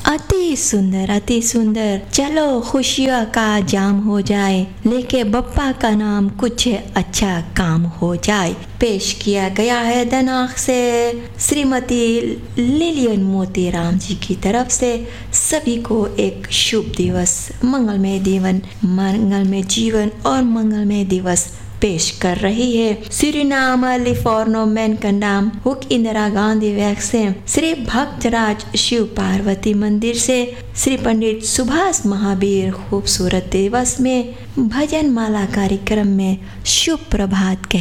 अति सुंदर। चलो खुशियों का जाम हो जाए, लेके बप्पा का नाम कुछ अच्छा काम हो जाए। पेश किया गया है दनाख से श्रीमती लिलियन मोतीराम जी की तरफ से। सभी को एक शुभ दिवस, मंगलमय जीवन और मंगलमय दिवस पेश कर रही है। Suriname लिफोर्नो मैनकंडाम hook Indira Gandhi vaccine Shri भक्तराज शिव पार्वती मंदिर से श्री पंडित सुभाष महावीर खूबसूरत दिवस में भजन माला कार्यक्रम में शुभ प्रभात